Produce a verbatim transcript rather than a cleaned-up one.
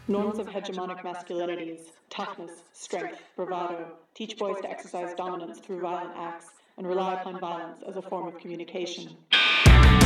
Norms of hegemonic masculinities, toughness, strength, bravado, teach boys to exercise dominance through violent acts and rely upon violence as a form of communication.